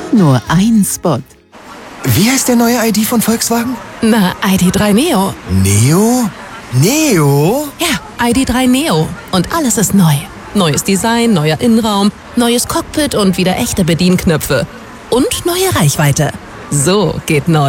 Nur ein Spot. Wie heißt der neue ID von Volkswagen? Na, ID.3 Neo. Neo? Neo? Ja, ID.3 Neo. Und alles ist neu. Neues Design, neuer Innenraum, neues Cockpit und wieder echte Bedienknöpfe. Und neue Reichweite. So geht neu.